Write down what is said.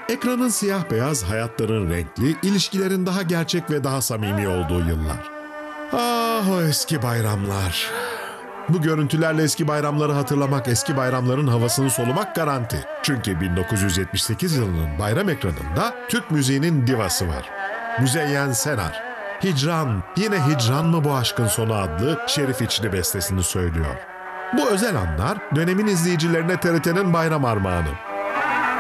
Ekranın siyah beyaz, hayatların renkli, ilişkilerin daha gerçek ve daha samimi olduğu yıllar. Ah, o eski bayramlar. Bu görüntülerle eski bayramları hatırlamak, eski bayramların havasını solumak garanti. Çünkü 1978 yılının bayram ekranında Türk müziğinin divası var. Müzeyyen Senar. Hicran, yine hicran mı bu aşkın sonu adlı Şerif İçli bestesini söylüyor. Bu özel anlar dönemin izleyicilerine TRT'nin bayram armağanı.